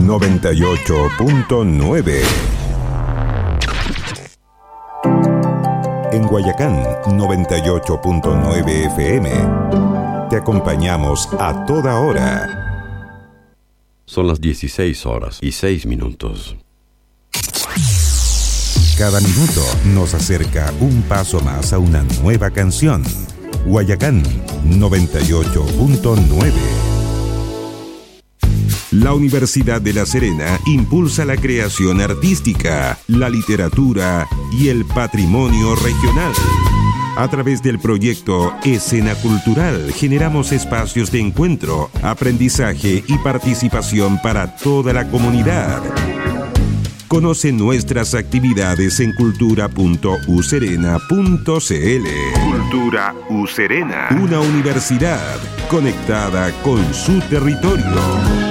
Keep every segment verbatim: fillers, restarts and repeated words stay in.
noventa y ocho punto nueve. En Guayacán, noventa y ocho punto nueve F M. Te acompañamos a toda hora. Son las dieciséis horas y seis minutos. Cada minuto nos acerca un paso más a una nueva canción. Guayacán, noventa y ocho punto nueve. La Universidad de La Serena impulsa la creación artística, la literatura y el patrimonio regional. A través del proyecto Escena Cultural generamos espacios de encuentro, aprendizaje y participación para toda la comunidad. Conoce nuestras actividades en cultura punto u serena punto c l. Cultura U Serena. Una universidad conectada con su territorio.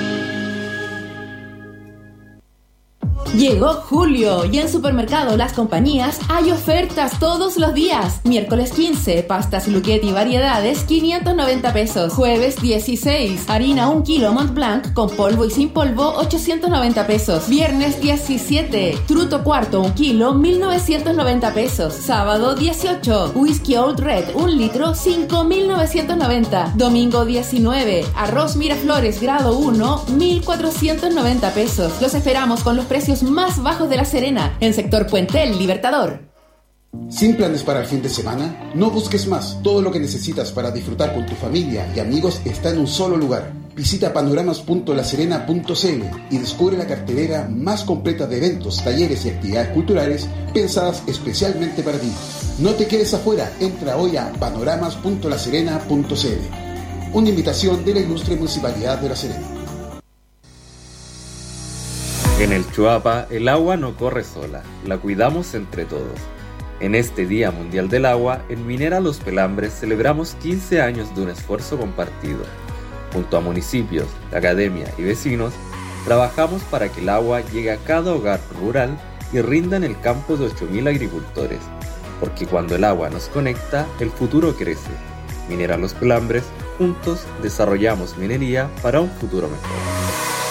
Llegó julio y en Supermercado Las Compañías hay ofertas todos los días. Miércoles quince, pastas Luchetti variedades, quinientos noventa pesos. Jueves dieciséis, harina un kilo Montblanc con polvo y sin polvo, ochocientos noventa pesos. Viernes diecisiete, truto cuarto un kilo, mil novecientos noventa pesos. Sábado dieciocho, whisky Old Red un litro, cinco mil novecientos noventa. Domingo diecinueve, arroz Miraflores grado uno, mil cuatrocientos noventa pesos. Los esperamos con los precios más bajos de La Serena, en sector Puente El Libertador. ¿Sin planes para el fin de semana? No busques más. Todo lo que necesitas para disfrutar con tu familia y amigos está en un solo lugar. Visita panoramas punto la serena punto c l y descubre la cartelera más completa de eventos, talleres y actividades culturales pensadas especialmente para ti. No te quedes afuera. Entra hoy a panoramas punto la serena punto c l. Una invitación de la Ilustre Municipalidad de La Serena. En el Chuapa, el agua no corre sola, la cuidamos entre todos. En este Día Mundial del Agua, en Minera Los Pelambres celebramos quince años de un esfuerzo compartido. Junto a municipios, la academia y vecinos, trabajamos para que el agua llegue a cada hogar rural y rinda en el campo de ocho mil agricultores. Porque cuando el agua nos conecta, el futuro crece. Minera Los Pelambres, juntos desarrollamos minería para un futuro mejor.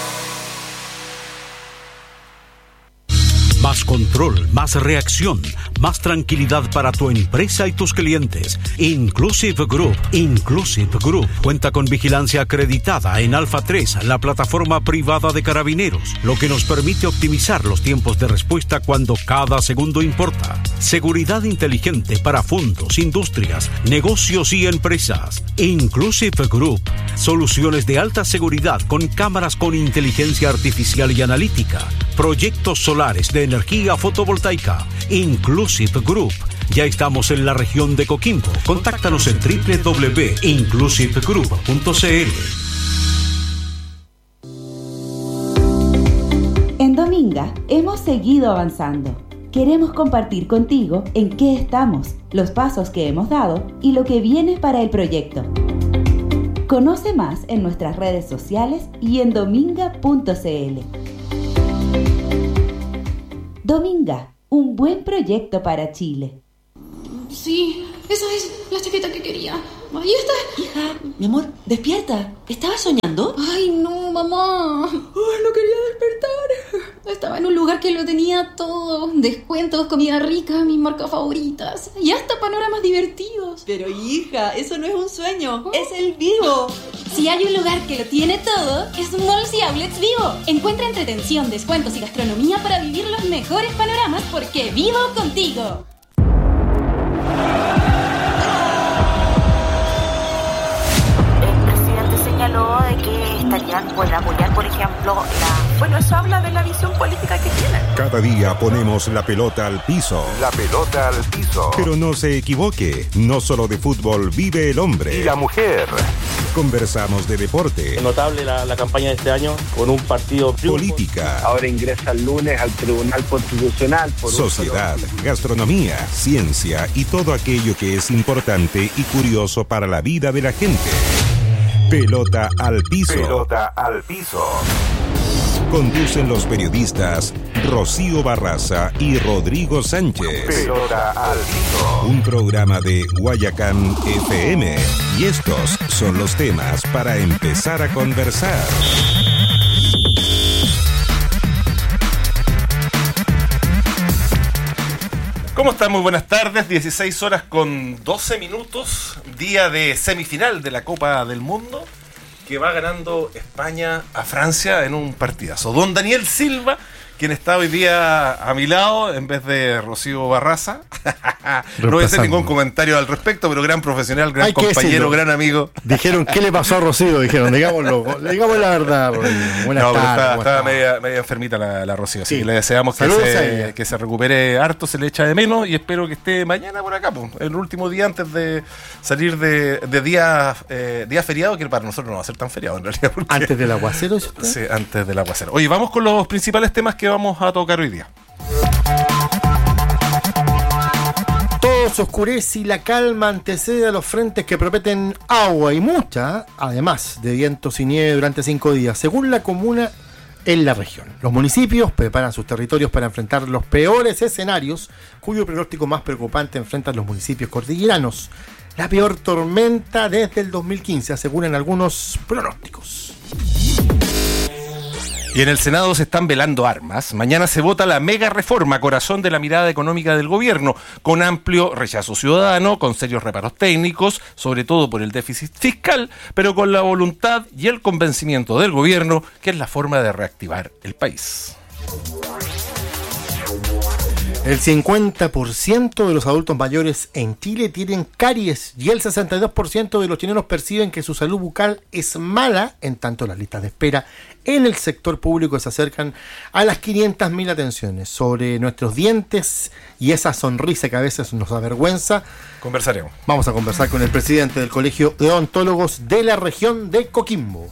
Más control, más reacción, más tranquilidad para tu empresa y tus clientes. Inclusive Group. Inclusive Group cuenta con vigilancia acreditada en Alfa tres, la plataforma privada de carabineros, lo que nos permite optimizar los tiempos de respuesta cuando cada segundo importa. Seguridad inteligente para fondos, industrias, negocios y empresas. Inclusive Group. Soluciones de alta seguridad con cámaras con inteligencia artificial y analítica. Proyectos solares de energía fotovoltaica. Inclusive Group. Ya estamos en la región de Coquimbo. Contáctanos en doble u doble u doble u punto inclusive group punto c l. En Dominga hemos seguido avanzando. Queremos compartir contigo en qué estamos, los pasos que hemos dado y lo que viene para el proyecto. Conoce más en nuestras redes sociales y en dominga punto c l. Dominga, un buen proyecto para Chile. Sí, esa es la chaqueta que quería. Ahí está. Hija, mi amor, despierta. ¿Estabas soñando? Ay, no, mamá. Ay, no quería despertar. Estaba en un lugar que lo tenía todo. Descuentos, comida rica, mis marcas favoritas. Y hasta panoramas divertidos. Pero hija, eso no es un sueño. ¿Oh? Es el Vivo. Si hay un lugar que lo tiene todo, es Malls y Outlets Vivo. Encuentra entretención, descuentos y gastronomía para vivir los mejores panoramas porque vivo contigo. Señaló de que estarían por apoyar, por ejemplo, la... Bueno, eso habla de la visión política que tienen. Cada día ponemos la pelota al piso. La pelota al piso. Pero no se equivoque, no solo de fútbol vive el hombre. Y la mujer. Conversamos de deporte. Notable la, la campaña de este año con un partido... Política. Ahora ingresa el lunes al Tribunal Constitucional. Por sociedad, solo... gastronomía, ciencia y todo aquello que es importante y curioso para la vida de la gente. Pelota al piso. Pelota al piso. Conducen los periodistas Rocío Barraza y Rodrigo Sánchez. Pelota al piso. Un programa de Guayacán F M. Y estos son los temas para empezar a conversar. ¿Cómo están? Muy buenas tardes, dieciséis horas con doce minutos, día de semifinal de la Copa del Mundo, que va ganando España a Francia en un partidazo. Don Daniel Silva, quien está hoy día a mi lado, en vez de Rocío Barraza. No voy a hacer ningún comentario al respecto, pero gran profesional, gran compañero, gran amigo. Dijeron, ¿qué le pasó a Rocío? Dijeron, digámoslo, digamos la verdad. Buenas no, tardes. Estaba, estaba media, media enfermita la, la Rocío, así sí. que le deseamos que se, que se recupere harto, se le echa de menos y espero que esté mañana por acá, pues, el último día antes de salir de, de día, eh, día feriado, que para nosotros no va a ser tan feriado en realidad. Porque, ¿Antes del aguacero? Sí, antes del aguacero. Oye, vamos con los principales temas que vamos a tocar hoy día. Todo se oscurece y la calma antecede a los frentes que prometen agua y mucha, además de vientos y nieve durante cinco días, según la comuna en la región. Los municipios preparan sus territorios para enfrentar los peores escenarios, cuyo pronóstico más preocupante enfrentan los municipios cordilleranos. La peor tormenta desde el dos mil quince, aseguran algunos pronósticos. Y en el Senado se están velando armas. Mañana se vota la mega reforma, corazón de la mirada económica del gobierno, con amplio rechazo ciudadano, con serios reparos técnicos, sobre todo por el déficit fiscal, pero con la voluntad y el convencimiento del gobierno que es la forma de reactivar el país. El cincuenta por ciento de los adultos mayores en Chile tienen caries y el sesenta y dos por ciento de los chilenos perciben que su salud bucal es mala, en tanto las listas de espera en el sector público se acercan a las quinientas mil atenciones. Sobre nuestros dientes y esa sonrisa que a veces nos avergüenza, conversaremos. Vamos a conversar con el presidente del Colegio de Odontólogos de la región de Coquimbo.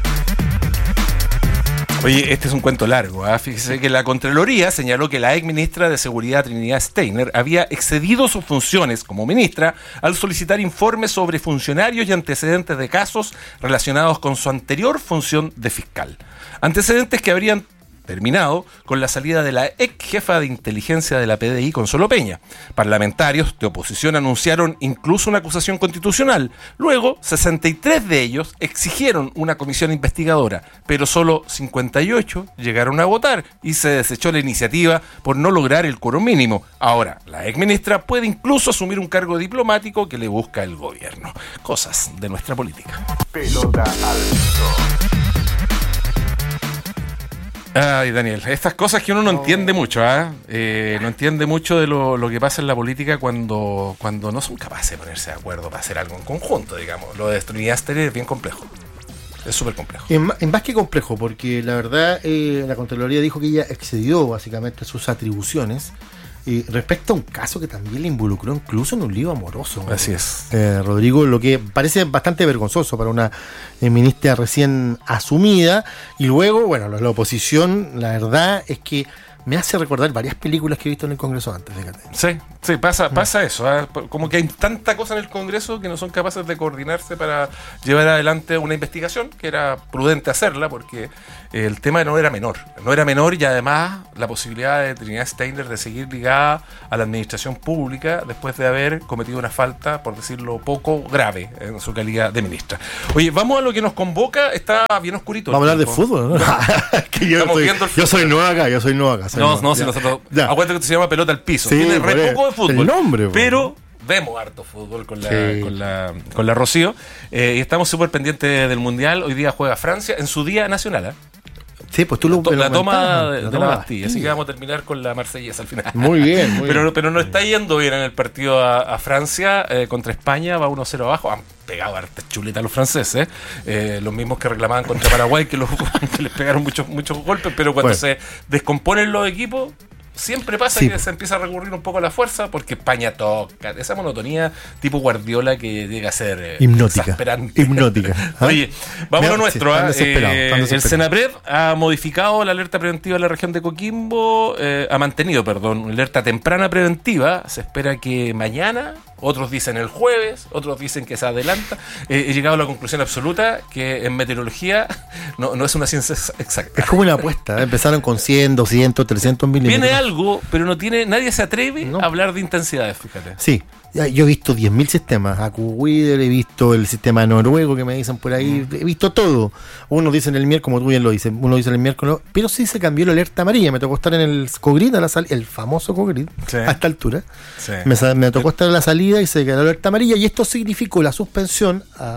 Oye, este es un cuento largo, ¿eh? Fíjese que la Contraloría señaló que la ex ministra de Seguridad Trinidad Steiner había excedido sus funciones como ministra al solicitar informes sobre funcionarios y antecedentes de casos relacionados con su anterior función de fiscal. Antecedentes que habrían terminado con la salida de la ex jefa de inteligencia de la P D I, Consuelo Peña. Parlamentarios de oposición anunciaron incluso una acusación constitucional. Luego, sesenta y tres de ellos exigieron una comisión investigadora, pero solo cincuenta y ocho llegaron a votar y se desechó la iniciativa por no lograr el quórum mínimo. Ahora, la ex ministra puede incluso asumir un cargo diplomático que le busca el gobierno. Cosas de nuestra política. Pelota al piso. Ay, Daniel, estas cosas que uno no entiende mucho, ¿eh? Eh, no entiende mucho de lo, lo que pasa en la política cuando, cuando no son capaces de ponerse de acuerdo para hacer algo en conjunto, digamos. Lo de Trinidad Steiner es bien complejo. Es súper complejo. En, en más que complejo, porque la verdad eh, la Contraloría dijo que ella excedió básicamente sus atribuciones eh, respecto a un caso que también le involucró incluso en un lío amoroso. Así es. Eh, Rodrigo, lo que parece bastante vergonzoso para una eh, ministra recién asumida. Y luego, bueno, la, la oposición, la verdad es que me hace recordar varias películas que he visto en el Congreso antes, fíjate. Sí, sí, pasa, pasa eso, ¿eh? Como que hay tanta cosa en el Congreso que no son capaces de coordinarse para llevar adelante una investigación, que era prudente hacerla, porque el tema no era menor, no era menor y además la posibilidad de Trinidad Steiner de seguir ligada a la administración pública después de haber cometido una falta, por decirlo poco, grave en su calidad de ministra. Oye, vamos a lo que nos convoca, está bien oscurito. Vamos a hablar de fútbol, ¿no? que yo, soy, yo soy nuevo acá, yo soy nuevo acá. No, no, si nosotros. Acuérdate que se llama Pelota al Piso. Sí, tiene re poco de fútbol. El nombre, pero vemos harto fútbol con la, sí. con la, con la Rocío. Eh, y estamos súper pendientes del Mundial. Hoy día juega Francia en su día nacional, ¿eh? Sí, pues tú lo, La, lo toma de, la de toma la Bastilla, así que vamos a terminar con la Marsellesa al final. Muy bien, muy pero, bien. Pero no está yendo bien en el partido a, a Francia eh, contra España, va uno cero abajo. Han pegado hartas chuletas los franceses, eh, los mismos que reclamaban contra Paraguay, que, los, que les pegaron muchos, muchos golpes, pero cuando bueno. se descomponen los equipos, siempre pasa sí. que se empieza a recurrir un poco a la fuerza, porque España toca esa monotonía tipo Guardiola que llega a ser eh, hipnótica. Hipnótica. ¿Ah? Oye, vamos a lo nuestro. Sí, eh, el Senapred ha modificado la alerta preventiva en la región de Coquimbo, eh, ha mantenido, perdón, una alerta temprana preventiva. Se espera que mañana otros dicen el jueves, otros dicen que se adelanta. Eh, he llegado a la conclusión absoluta que en meteorología no, no es una ciencia exacta. Es como una apuesta, ¿eh? Empezaron con cien, doscientos, trescientos milímetros. Viene algo, pero no tiene, nadie se atreve no. a hablar de intensidades, fíjate. Sí. Yo he visto diez mil sistemas, AccuWeather, he visto el sistema noruego que me dicen por ahí, he visto todo. Unos dicen el miércoles, como tú bien lo dices, uno dice el miércoles, pero sí se cambió la alerta amarilla. Me tocó estar en el Cogrid, a la sal- el famoso Cogrid, sí. a esta altura. Sí. Me, me tocó estar en la salida y se quedó la alerta amarilla, y esto significó la suspensión a,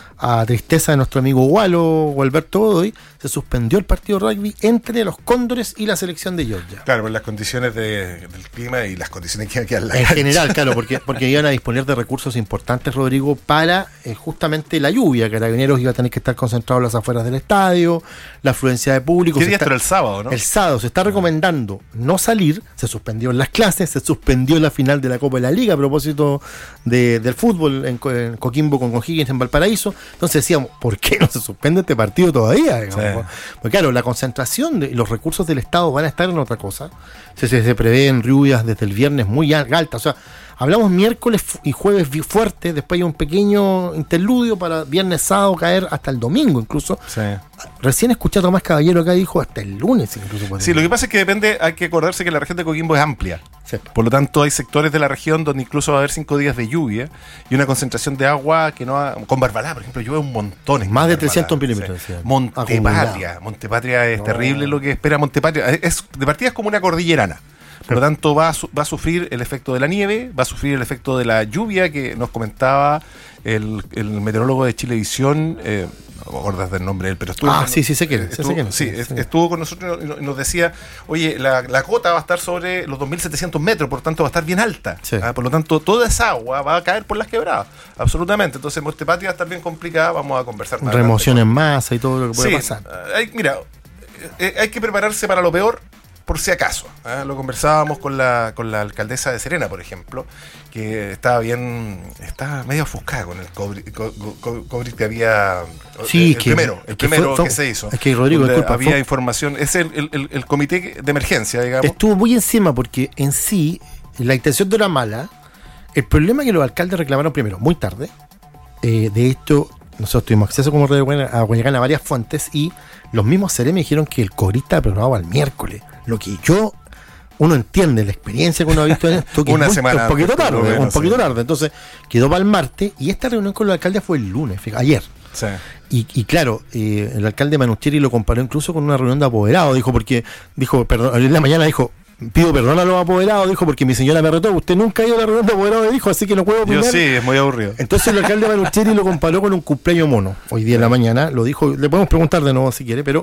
a tristeza de nuestro amigo Walo, Gualberto Godoy. Se suspendió el partido de rugby entre los Cóndores y la selección de Georgia. Claro, por las condiciones de, del clima y las condiciones que hay en la En cancha. general, claro, porque, porque iban a disponer de recursos importantes, Rodrigo, para eh, justamente la lluvia. Carabineros iba a tener que estar concentrado en las afueras del estadio, la afluencia de público. ¿Qué día está, era el sábado, no? El sábado se está recomendando no salir, se suspendió en las clases, se suspendió la final de la Copa de la Liga a propósito de, del fútbol en, en Coquimbo con O'Higgins en Valparaíso. Entonces decíamos, ¿por qué no se suspende este partido todavía? Digamos? Sí. Porque claro, la concentración de los recursos del Estado van a estar en otra cosa. Se, se, se prevén lluvias desde el viernes muy altas. O sea, hablamos miércoles y jueves fuerte, después hay un pequeño interludio para viernes, sábado, caer hasta el domingo incluso. Sí. Recién escuché a Tomás Caballero acá, dijo hasta el lunes incluso. Sí, lo que pasa es que depende, hay que acordarse que la región de Coquimbo es amplia. Sí. Por lo tanto, hay sectores de la región donde incluso va a haber cinco días de lluvia y una concentración de agua que no ha... Con Barbalá, por ejemplo, llueve un montón. Más de trescientos milímetros. Sí. Montepatria. Montepatria es no. terrible lo que espera Montepatria. Es, de partida es como una cordillerana. Por lo tanto, va a, su, va a sufrir el efecto de la nieve, va a sufrir el efecto de la lluvia que nos comentaba el, el meteorólogo de Chilevisión. Eh, no me acuerdas del nombre de él, pero estuvo. Ah, con, sí, sí, sé quién. Estuvo, sé quién, sí, sí, sí. estuvo con nosotros y nos decía: oye, la, la cota va a estar sobre los dos mil setecientos metros, por lo tanto va a estar bien alta. Sí. ¿Ah? Por lo tanto, toda esa agua va a caer por las quebradas. Absolutamente. Entonces, Montepatria va a estar bien complicada. Vamos a conversar más. Remoción en masa y todo lo que puede sí, pasar. Hay, mira, eh, hay que prepararse para lo peor. Por si acaso, ¿eh? Lo conversábamos con la con la alcaldesa de Serena, por ejemplo, que estaba bien, estaba medio ofuscada con el COVID co, co, co, que había, sí, el, el que, primero, el primero fue, que se hizo. Es que Rodrigo, disculpa, había fue, información, es el, el, el comité de emergencia, digamos. Estuvo muy encima porque en sí la intención no era mala. El problema es que los alcaldes reclamaron primero, muy tarde. Eh, de esto, nosotros tuvimos acceso como Radio a Guayacán a varias fuentes y los mismos Serena me dijeron que el COVID estaba programado al miércoles. Lo que yo, uno entiende la experiencia que uno ha visto en esto, que una es muy, semana un poquito tarde, menos, un poquito sí. tarde. Entonces quedó para el martes y esta reunión con los alcaldes fue el lunes, fíjate, ayer. Sí. Y, y claro, eh, el alcalde Manustieri lo comparó incluso con una reunión de apoderados, dijo, porque, dijo, perdón, en la mañana dijo, pido perdón a los apoderados, dijo, porque mi señora me retó, usted nunca ha ido a la reunión de apoderados, dijo, así que no puedo opinar. Yo sí, es muy aburrido. Entonces el alcalde Manustieri lo comparó con un cumpleaños mono, hoy día en la mañana, lo dijo, le podemos preguntar de nuevo si quiere, pero...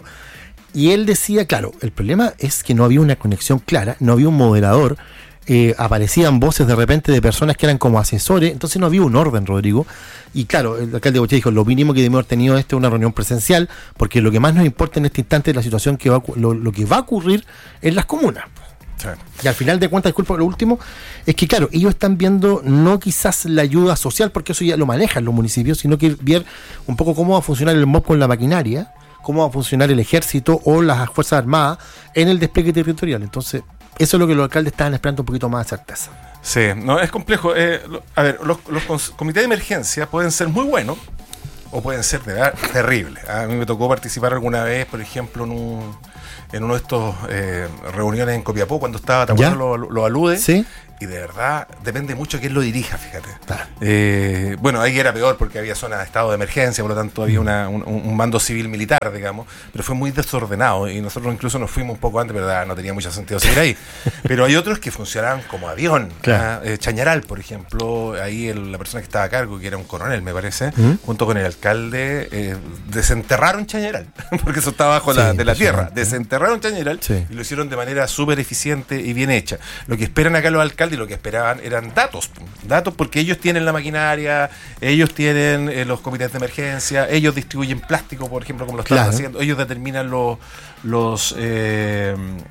Y él decía, claro, el problema es que no había una conexión clara, no había un moderador, eh, aparecían voces de repente de personas que eran como asesores, entonces no había un orden, Rodrigo. Y claro, el alcalde Boché dijo, lo mínimo que debemos haber tenido este es una reunión presencial, porque lo que más nos importa en este instante es la situación que va, lo, lo que va a ocurrir en las comunas. Sí. Y al final de cuentas, disculpa, lo último, es que claro, ellos están viendo no quizás la ayuda social, porque eso ya lo manejan los municipios, sino que ver un poco cómo va a funcionar el M O P con la maquinaria, cómo va a funcionar el ejército o las Fuerzas Armadas en el despliegue territorial. Entonces, eso es lo que los alcaldes estaban esperando un poquito más de certeza. Sí, no, es complejo. Eh, lo, a ver, los, los comités de emergencia pueden ser muy buenos o pueden ser de verdad terribles. A mí me tocó participar alguna vez, por ejemplo, en un en uno de estos eh, reuniones en Copiapó, cuando estaba, ¿te acuerdas? Lo, lo alude. Sí. Y de verdad depende mucho de quién lo dirija, fíjate. Ah. Eh, bueno, ahí era peor porque había zona de estado de emergencia, por lo tanto había una, un, un mando civil militar, digamos, pero fue muy desordenado y nosotros incluso nos fuimos un poco antes, verdad, no tenía mucho sentido seguir ahí. Pero hay otros que funcionaban como avión. Claro. ¿Ah? Eh, Chañaral, por ejemplo, ahí el, la persona que estaba a cargo, que era un coronel, me parece, ¿Mm? junto con el alcalde, eh, desenterraron Chañaral, porque eso estaba bajo sí, la, de la tierra. Desenterraron Chañaral sí. y lo hicieron de manera súper eficiente y bien hecha. Lo que esperan acá los alcaldes y lo que esperaban eran datos, datos porque ellos tienen la maquinaria, ellos tienen eh, los comités de emergencia, ellos distribuyen plástico, por ejemplo, como lo están claro. haciendo, ellos determinan los los eh,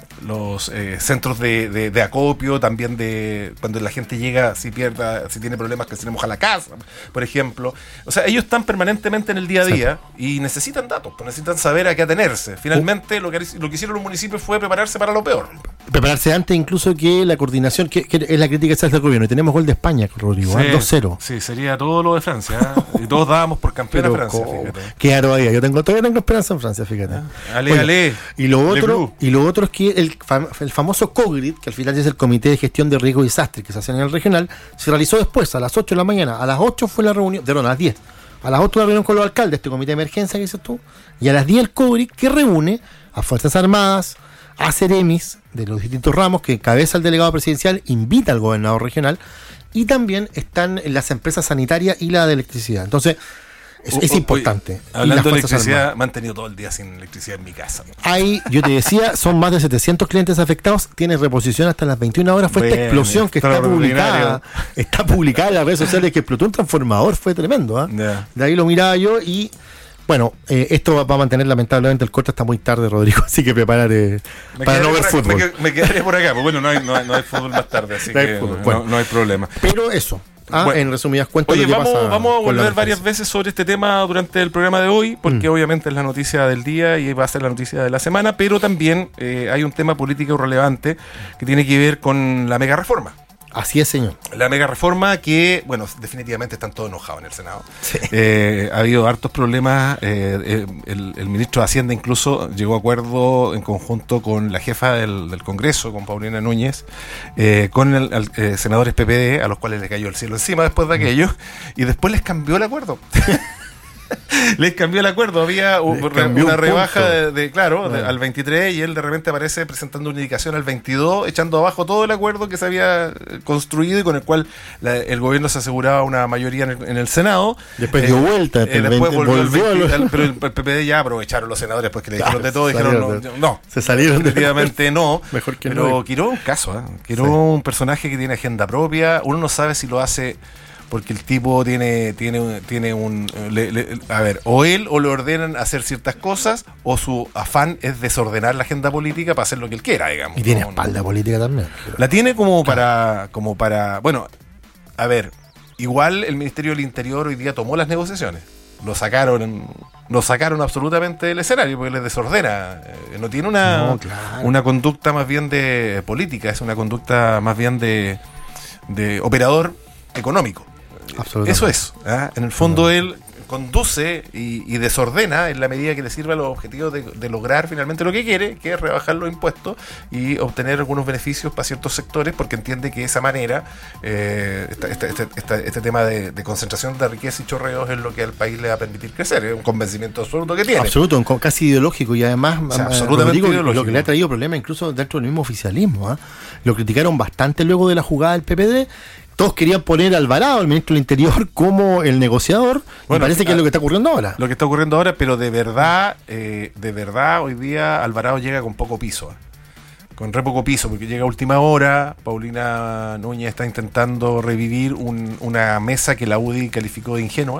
los eh, centros de, de, de acopio, también de cuando la gente llega, si pierda, si tiene problemas que se le moja la casa, por ejemplo. O sea, ellos están permanentemente en el día a día sí. y necesitan datos, pues necesitan saber a qué atenerse. Finalmente, uh. lo que y lo que hicieron los municipios fue prepararse para lo peor. Prepararse antes incluso que la coordinación, que, que es la crítica que se hace al gobierno. Y tenemos gol de España, Rodrigo, Sí, dos cero. Sí, sería todo lo de Francia. ¿eh? Y todos dábamos por campeón a Francia, ¿cómo? fíjate. Qué todavía, yo tengo, todavía tengo esperanza en Francia, fíjate. Ale, Oye, ale. Y lo Le otro, Blue. y lo otro es que el, fam- el famoso COGRID, que al final es el Comité de Gestión de Riesgo y Desastre que se hace en el regional, se realizó después, a las ocho de la mañana. A las ocho fue la reunión, perdón, a las diez. A las ocho la reunión con los alcaldes, este comité de emergencia que dices tú, y a las diez el COGRID, que reúne a Fuerzas Armadas, a Ceremis de los distintos ramos, que encabeza el delegado presidencial, invita al gobernador regional, y también están las empresas sanitarias y la de electricidad. Entonces, es, es Oye, importante. Y hablando las de Fuerzas electricidad, Armadas. me han tenido todo el día sin electricidad en mi casa. Hay, yo te decía, son más de setecientos clientes afectados, tiene reposición hasta las veintiuna horas. Fue esta Bien, explosión que está extraordinario. publicada, está publicada en las redes sociales, que explotó un transformador, fue tremendo. ¿eh? Yeah. De ahí lo miraba yo y, bueno, eh, esto va, va a mantener lamentablemente el corte hasta muy tarde, Rodrigo, así que prepararé Me para no quedaré ver por acá, fútbol. Me, qued- me quedaré por acá, pues bueno, no hay, no hay, no hay fútbol más tarde, así No hay que fútbol, no, bueno. no hay problema. Pero eso, ah, Bueno. en resumidas cuentas, Oye, lo que vamos, pasa vamos a con la volver emergencia. varias veces sobre este tema durante el programa de hoy, porque Mm. obviamente es la noticia del día y va a ser la noticia de la semana, pero también eh, hay un tema político relevante que tiene que ver con la mega reforma. Así es, señor. La mega reforma que, bueno, definitivamente están todos enojados en el Senado. Eh, ha habido hartos problemas. eh, eh, el, el ministro de Hacienda incluso llegó a acuerdo en conjunto con la jefa del, del Congreso, con Paulina Núñez, eh, con el, el, eh, senadores P P D, a los cuales le cayó el cielo encima después de aquello, y después les cambió el acuerdo. Les cambió el acuerdo, había un- Les cambió una un rebaja punto. de, de- claro, de- Bueno. al veintitrés, y él de repente aparece presentando una indicación al veintidós, echando abajo todo el acuerdo que se había eh, construido y con el cual la- el gobierno se aseguraba una mayoría en el, en el Senado. Después dio vuelta, eh, el después veinte volvió al volvió veinte, al- al- pero el, el P P D ya aprovecharon los senadores porque le dijeron Claro, de todo, dijeron salieron no, de- no, se salieron de- definitivamente no. Mejor que pero no. Quiró un caso, ¿eh? Quiró Sí. un personaje que tiene agenda propia, uno no sabe si lo hace porque el tipo tiene tiene tiene un le- le- a ver, o él o le ordenan hacer ciertas cosas, o su afán es desordenar la agenda política para hacer lo que él quiera, digamos. Y tiene No, no. espalda política también. La tiene como para como para bueno, a ver, igual el Ministerio del Interior hoy día tomó las negociaciones. Lo sacaron lo sacaron absolutamente del escenario porque les desordena. Eh, no tiene una No, claro. una conducta más bien de política, es una conducta más bien de de operador económico. Absolutamente. Eso es. ¿ah? En el fondo él conduce y, y desordena en la medida que le sirva los objetivos de, de lograr finalmente lo que quiere, que es rebajar los impuestos y obtener algunos beneficios para ciertos sectores, porque entiende que de esa manera eh, esta- esta- esta- esta- este tema de, de concentración de riqueza y chorreos es lo que al país le va a permitir crecer. Es un convencimiento absoluto que tiene. Absoluto, un co- casi ideológico, y además O sea, eh, absolutamente Rodrigo, ideológico. lo que le ha traído problemas incluso dentro del mismo oficialismo. ¿ah? Lo criticaron bastante luego de la jugada del P P D. Todos querían poner a Alvarado, el ministro del Interior, como el negociador. Bueno, y parece que a- es lo que está ocurriendo ahora. Lo que está ocurriendo ahora, pero de verdad, eh, de verdad, hoy día Alvarado llega con poco piso. ¿eh? Con re poco piso, porque llega a última hora. Paulina Núñez está intentando revivir un- una mesa que la U D I calificó de ingenua.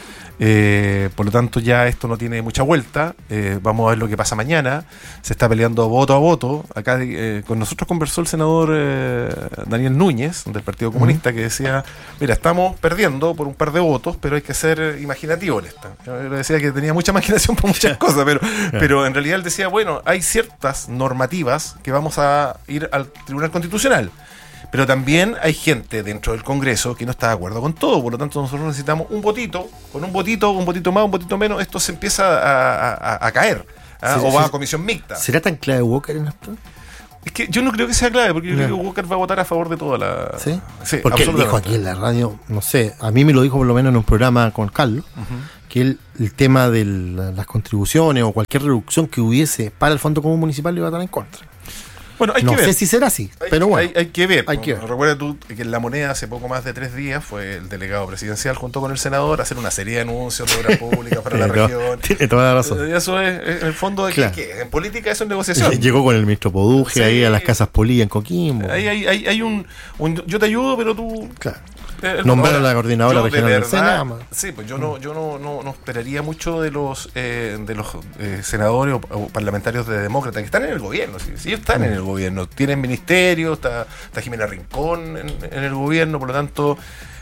Eh, por lo tanto, ya esto no tiene mucha vuelta. Eh, vamos a ver lo que pasa mañana. Se está peleando voto a voto. Acá eh, con nosotros conversó el senador eh, Daniel Núñez, del Partido Comunista, que decía: mira, estamos perdiendo por un par de votos, pero hay que ser eh, imaginativo en esta. Yo le decía que tenía mucha imaginación por muchas cosas, pero, pero en realidad él decía: bueno, hay ciertas normativas que vamos a ir al Tribunal Constitucional. Pero también hay gente dentro del Congreso que no está de acuerdo con todo, por lo tanto nosotros necesitamos un votito, con un votito, un votito más, un votito menos, esto se empieza a, a- a caer, ¿ah? Sí, o sí, va sí. a comisión mixta. ¿Será tan clave Walker en esto? Es que yo no creo que sea clave, porque yo No. creo que Walker va a votar a favor de toda la... ¿Sí? Sí, Porque él dijo absolutamente. aquí en la radio, no sé, a mí me lo dijo por lo menos en un programa con Carlos, Ujú. que él, el tema de la- las contribuciones o cualquier reducción que hubiese para el Fondo Común Municipal le iba a estar en contra. Bueno, hay no que ver. sé si será así, Hay, pero bueno. hay, hay que ver. hay que ver. Recuerda tú que en La Moneda hace poco más de tres días fue el delegado presidencial junto con el senador a hacer una serie de anuncios de obras públicas para la Tiene toda- región. tiene toda la razón. Eh, Eso es, es en el fondo, de que- Claro. que en política eso es negociación. Llegó con el ministro Poduje Sí. ahí a las casas Polilla en Coquimbo. Ahí hay, hay, hay un, un- yo te ayudo, pero tú Claro. eh, Nombraron ahora, a la coordinadora yo de regional del verdad- Senama. Sí, pues yo no, yo no, no, no esperaría mucho de los eh, de los eh, senadores o, o parlamentarios de demócratas que están en el gobierno. Si, si ellos están en el gobierno, tienen ministerio, está, está Jimena Rincón en, en el gobierno, por lo tanto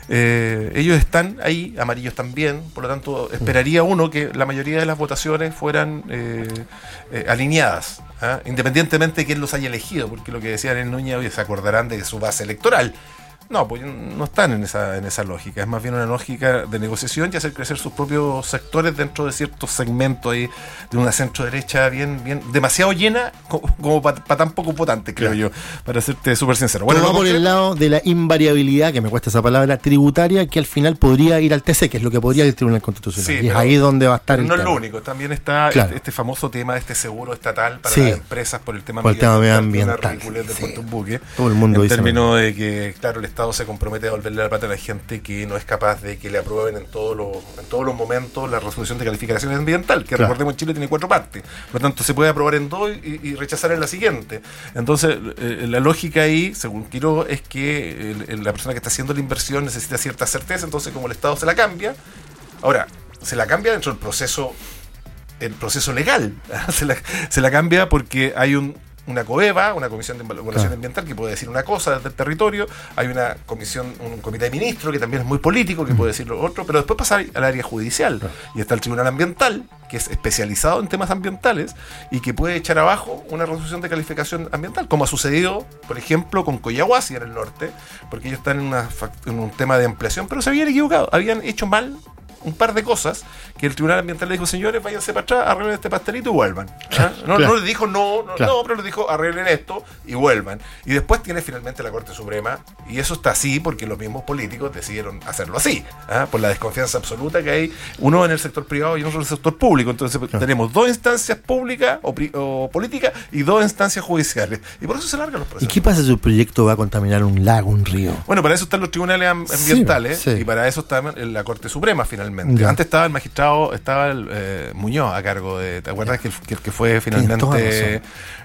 eh, ellos están ahí, amarillos también, por lo tanto esperaría uno que la mayoría de las votaciones fueran eh, eh, alineadas, ¿eh? Independientemente de quién los haya elegido, porque lo que decía Ariel Núñez, hoy se acordarán de su base electoral. No, pues no están en esa, en esa lógica, es más bien una lógica de negociación y hacer crecer sus propios sectores dentro de ciertos segmentos ahí de una centro derecha bien, bien, demasiado llena como, como para pa tan poco votante, creo claro. yo, para serte súper sincero. Bueno, va por el lado de la invariabilidad, que me cuesta esa palabra, tributaria, que al final podría ir al T C, que es lo que podría ir el Tribunal Constitucional. Sí, y es ahí donde va a estar el no tema. Es lo único, también está claro. este, este famoso tema de este seguro estatal para sí. las empresas por el tema por medioambiental. medioambiental de sí. Buque, todo el mundo en dice términos de que, claro, el Estado se compromete a devolverle la plata a la gente que no es capaz de que le aprueben en todos los en todos los momentos la resolución de calificación ambiental, que claro. recordemos en Chile tiene cuatro partes, por lo tanto se puede aprobar en dos y, y rechazar en la siguiente. Entonces eh, la lógica ahí, según Quiró, es que el, la persona que está haciendo la inversión necesita cierta certeza, entonces como el Estado se la cambia, ahora se la cambia dentro del proceso el proceso legal, se la, se la cambia porque hay un una COEVA, una comisión de evaluación claro. ambiental que puede decir una cosa desde el territorio, hay una comisión, un comité de ministros que también es muy político, que mm. puede decir lo otro, pero después pasa al área judicial claro. y está el Tribunal Ambiental, que es especializado en temas ambientales y que puede echar abajo una resolución de calificación ambiental, como ha sucedido, por ejemplo, con Coyahuasi en el norte, porque ellos están en, una, en un tema de ampliación, pero se habían equivocado, habían hecho mal un par de cosas que el Tribunal Ambiental le dijo, señores, váyanse para atrás, arreglen este pastelito y vuelvan. ¿Ah? No, claro. no le dijo no, no, claro. no, pero le dijo arreglen esto y vuelvan. Y después tiene finalmente la Corte Suprema, y eso está así porque los mismos políticos decidieron hacerlo así, ¿ah? por la desconfianza absoluta que hay, uno en el sector privado y otro en el sector público. Entonces claro. tenemos dos instancias públicas o, o políticas y dos instancias judiciales. Y por eso se largan los procesos. ¿Y qué pasa si el proyecto va a contaminar un lago, un río? Bueno, para eso están los tribunales ambientales sí, sí. y para eso está la Corte Suprema finalmente. Ya. Antes estaba el magistrado, estaba el eh, Muñoz a cargo de, ¿te acuerdas? Que el, que el que fue finalmente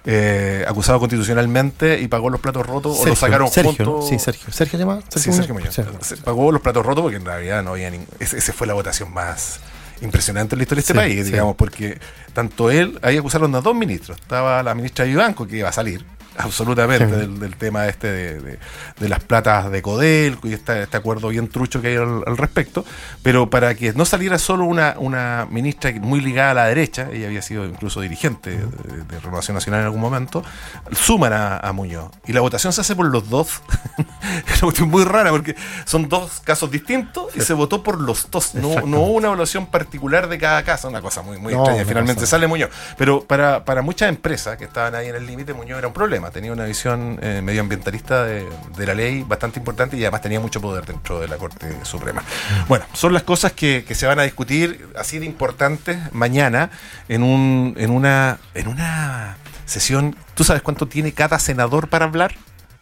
eh, acusado constitucionalmente y pagó los platos rotos Sergio, o lo sacaron Sergio, juntos. ¿no? Sí, Sergio. ¿Sergio se llama? Sí, Sergio Muñoz. Sergio. Pagó los platos rotos porque en realidad no había ningún... Esa ese fue la votación más impresionante en la historia de este sí, país, sí. digamos, porque tanto él, ahí acusaron a dos ministros. Estaba la ministra Vivanco, que iba a salir absolutamente sí. del, del tema este de, de, de las platas de Codelco y este, este acuerdo bien trucho que hay al, al respecto, pero para que no saliera solo una, una ministra muy ligada a la derecha, ella había sido incluso dirigente de, de Renovación Nacional en algún momento, suman a, a Muñoz y la votación se hace por los dos. Es una cuestión muy rara porque son dos casos distintos y se votó por los dos, no, no hubo una evaluación particular de cada caso, una cosa muy, muy no, extraña, finalmente sale Muñoz, pero para, para muchas empresas que estaban ahí en el límite, Muñoz era un problema, tenía una visión eh, medioambientalista de, de la ley bastante importante y además tenía mucho poder dentro de la Corte Suprema. Bueno, son las cosas que, que se van a discutir así de importantes mañana en un en una en una sesión. ¿Tú sabes cuánto tiene cada senador para hablar?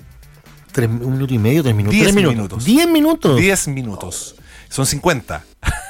Tres, un minuto y medio, tres minutos. Diez tres minutos. minutos. Diez minutos. Diez minutos. Son cincuenta.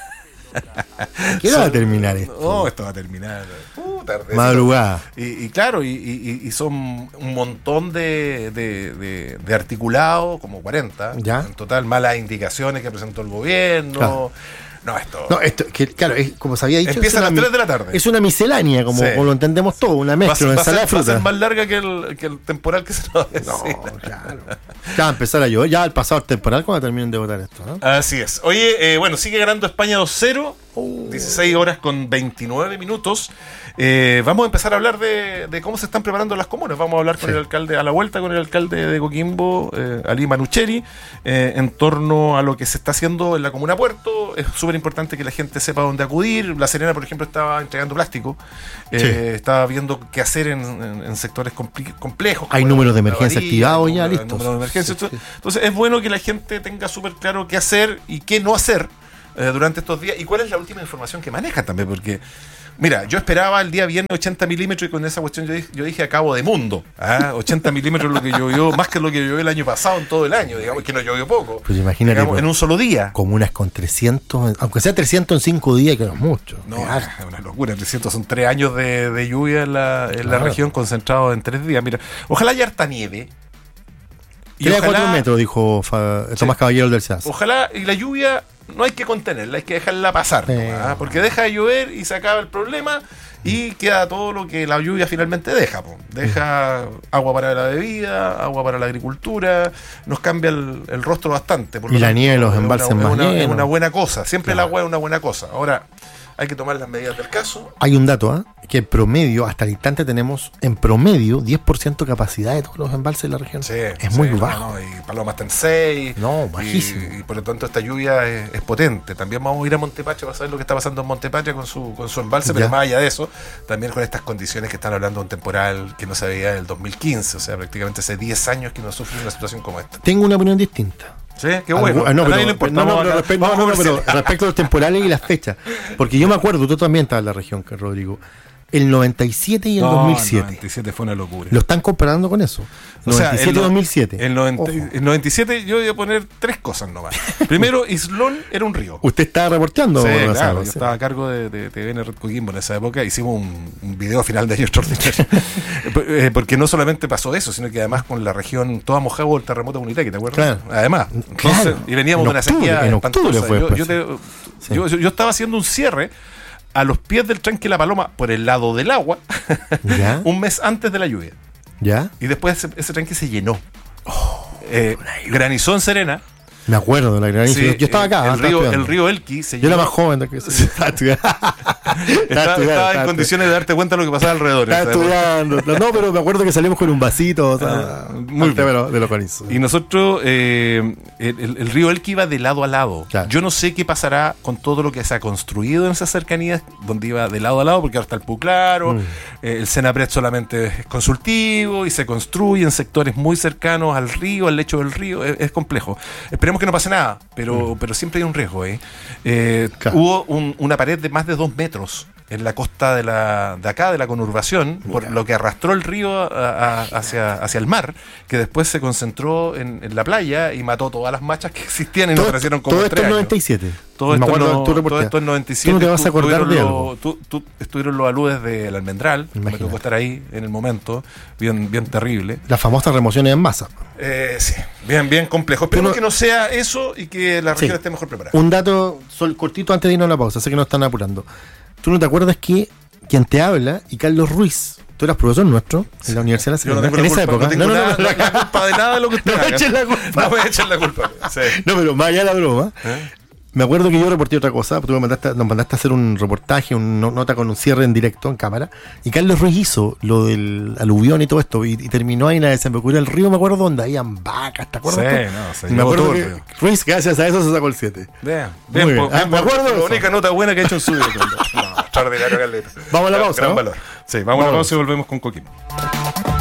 ¿Qué va a terminar esto? No, esto va a terminar puta, madrugada. Y, y claro, y, y, y son un montón de, de, de, de articulados, como cuarenta. ¿Ya? En total, malas indicaciones que presentó el gobierno. Claro. No, esto. No, esto, que, claro, es, como se había dicho. Empieza a las tres de la tarde. Es una miscelánea, como, sí. como lo entendemos todo, una mezcla, va, una va ensalada de fruta. Va a ser más larga que el, que el temporal que se nos va a decir. No, claro. Ya va a empezar a llover, ya el pasado temporal cuando terminen de votar esto, ¿no? Así es. Oye, eh, bueno, sigue ganando España dos cero. Uh. dieciséis horas con veintinueve minutos. Eh, vamos a empezar a hablar de, de cómo se están preparando las comunas. Vamos a hablar con sí. el alcalde, a la vuelta con el alcalde de Coquimbo, eh, Ali Manucheri, eh, en torno a lo que se está haciendo en la comuna Puerto. Es súper importante que la gente sepa dónde acudir. La Serena, por ejemplo, estaba entregando plástico, eh, sí. estaba viendo qué hacer en, en, en sectores complejos. Hay números de emergencia activados ya, listos. Números de emergencia. Sí, sí. Entonces es bueno que la gente tenga súper claro qué hacer y qué no hacer eh, durante estos días y cuál es la última información que maneja también, porque mira, yo esperaba el día viernes ochenta milímetros y con esa cuestión yo dije, yo dije acabo de mundo. ¿Ah? ochenta milímetros lo que llovió, más que lo que llovió el año pasado en todo el año, digamos, que no llovió poco. Pues imagínate, digamos, en un solo día. Comunas con trescientos, aunque sea trescientos en cinco días, que no es mucho. No, es una locura. trescientos son tres años de, de lluvia en la, en claro. la región concentrado en tres días. Mira, ojalá haya harta nieve. tres a cuatro metros, dijo Fa, Tomás sí. Caballero del C A S. Ojalá, y la lluvia no hay que contenerla, hay que dejarla pasar, sí. ¿no? Porque deja de llover y se acaba el problema y queda todo lo que la lluvia finalmente deja. Po. Deja sí. agua para la bebida, agua para la agricultura, nos cambia el, el rostro bastante. Por y la nieve, los embalses más llenos. Es una buena cosa, siempre claro. el agua es una buena cosa. Ahora, hay que tomar las medidas del caso. Hay un dato, ¿eh? que en promedio, hasta el instante tenemos en promedio diez por ciento capacidad de todos los embalses de la región. Sí, es sí, muy no, bajo. No, y Paloma está en seis. No, bajísimo. Y, y por lo tanto esta lluvia es, es potente. También vamos a ir a Montepache para saber lo que está pasando en Montepache con su, con su embalse, pero ya. más allá de eso, también con estas condiciones que están hablando de un temporal que no se veía en el dos mil quince, o sea, prácticamente hace diez años que no sufre una situación como esta. Tengo una opinión distinta. Sí, qué bueno. Ah, no, pero, no, no, pero, respecto, no, no, no, pero respecto a los temporales y las fechas. Porque yo me acuerdo, tú también estabas en la región, Rodrigo. El noventa y siete y el no, dos mil siete. El noventa y siete fue una locura. Lo están comparando con eso. O sea, noventa y siete y dos mil siete. El, noventa, el noventa y siete yo voy a poner tres cosas nomás. Primero, Islón era un río. ¿Usted estaba reporteando? Sí, claro, sabe, yo sí. estaba a cargo de, de T V N Red Coquimbo en esa época. Hicimos un, un video final de año extraordinario. Porque no solamente pasó eso, sino que además con la región toda mojada hubo el terremoto Munitaqui, ¿te acuerdas? Claro. Además. Entonces, claro. Y veníamos en de una sequía en octubre fue yo, yo, te, sí. yo, yo estaba haciendo un cierre a los pies del tranque La Paloma por el lado del agua un mes antes de la lluvia. ¿Ya? Y después ese, ese tranque se llenó. Oh, eh, granizó en Serena. Me acuerdo de la granizo. Sí, yo estaba acá. El, río, el río Elqui se Yo era más joven de que se... estaba, estaba, estaba en condiciones de darte cuenta de lo que pasaba alrededor. Estaba estudiando. No, no, pero me acuerdo que salimos con un vasito. O sea, ah, muy bien. De lo granizo. Y nosotros, eh, el, el, el río Elqui iba de lado a lado. Claro. Yo no sé qué pasará con todo lo que se ha construido en esas cercanías, donde iba de lado a lado, porque ahora está el Puclaro, mm. eh, el Senapred solamente es consultivo y se construye en sectores muy cercanos al río, al lecho del río. Es, es complejo. Esperemos que no pase nada, pero, mm. pero siempre hay un riesgo. ¿eh? Eh, claro. Hubo un, una pared de más de dos metros en la costa de la de acá, de la conurbación, por yeah. lo que arrastró el río a, a, hacia, hacia el mar, que después se concentró en, en la playa y mató todas las machas que existían y nos ofrecieron como todo tres esto años. en noventa y siete. Todo esto, no, todo esto en noventa y siete. Tú no te vas a acordar de algo. Lo, tú, tú, estuvieron los aludes del Almendral, Imagínate. Me tocó estar ahí en el momento, bien, bien terrible. Las famosas remociones en masa. Eh, sí, bien, bien complejo. Esperemos no, que no sea eso y que la región sí. esté mejor preparada. Un dato sol, cortito antes de irnos a la pausa, sé que nos están apurando. ¿Tú no te acuerdas que quien te habla y Carlos Ruiz, tú eras profesor nuestro en la Universidad de la Serena, no en esa culpa, época? No tengo no, no, no, la, la culpa de nada de lo que usted no haga. Me echen la culpa. No me echen la culpa. Sí. No, pero más allá de la broma. ¿Eh? Me acuerdo que yo reporté otra cosa, tú me mandaste, nos mandaste a hacer un reportaje, una nota con un cierre en directo, en cámara, y Carlos Ruiz hizo lo del aluvión y todo esto, y, y terminó ahí en la desembocadura del río, me acuerdo, donde habían vacas, ¿te acuerdas? Sí, no, se me acuerdo que Ruiz, gracias a eso, se sacó el siete. Bien, bien, bien, ah, me acuerdo la única nota buena que ha hecho en su vida. No, extraordinario, Carleta. Vamos a la gran, pausa, gran ¿no? valor. Sí, vamos, vamos a la pausa y volvemos con Coquimbo.